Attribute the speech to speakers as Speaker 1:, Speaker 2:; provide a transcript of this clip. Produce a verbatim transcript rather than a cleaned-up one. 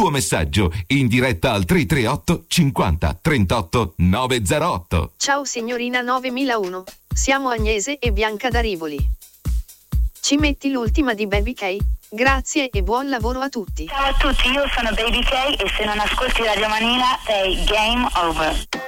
Speaker 1: tuo messaggio in diretta al tre tre otto cinquanta trentotto novecentotto.
Speaker 2: Ciao signorina novemilauno, siamo Agnese e Bianca da Rivoli. Ci metti l'ultima di Baby K? Grazie e buon lavoro a tutti.
Speaker 3: Ciao a tutti, io sono Baby K e se non ascolti Radio Manila sei game over.